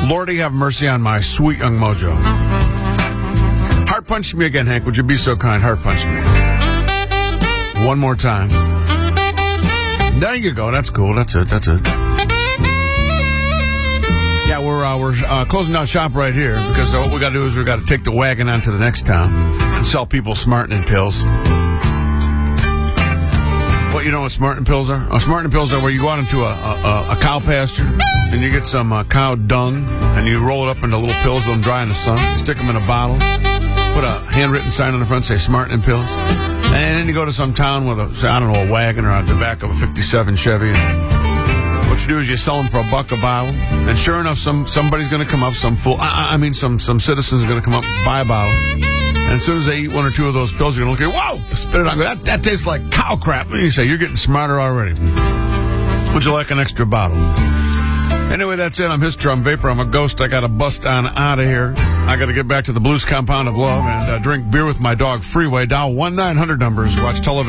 Lordy, have mercy on my sweet young mojo. Heart punch me again, Hank. Would you be so kind? Heart punch me. One more time. There you go. That's cool. That's it. Yeah, we're closing down shop right here because what we got to do is we got to take the wagon on to the next town and sell people Smartening pills. What, you know what Smartening pills are? Smartening pills are where you go out into a cow pasture and you get some cow dung and you roll it up into little pills, let them dry in the sun, stick them in a bottle, put a handwritten sign on the front, say Smartening pills, and then you go to some town with a wagon or the back of a 57 Chevy. What you do is you sell them for $1 a bottle, and sure enough, somebody's going to come up, some citizens are going to come up and buy a bottle. And as soon as they eat one or two of those pills, you're going to look at, whoa, spit it out. That tastes like cow crap. And you say, you're getting smarter already. Would you like an extra bottle? Anyway, that's it. I'm Hister. I'm Vapor. I'm a ghost. I got to bust on out of here. I got to get back to the Blues Compound of Love and drink beer with my dog Freeway. Dial 1-900 numbers. Watch television.